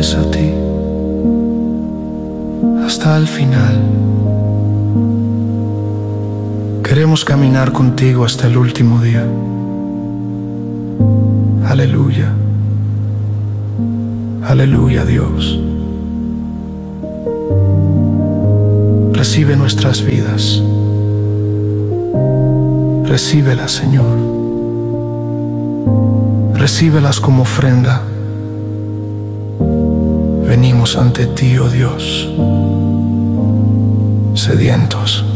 fieles a ti hasta el final. Queremos caminar contigo hasta el último día. Aleluya. Aleluya, Dios. Recibe nuestras vidas. Recíbelas, Señor. Recíbelas como ofrenda. Venimos ante ti, oh Dios, sedientos.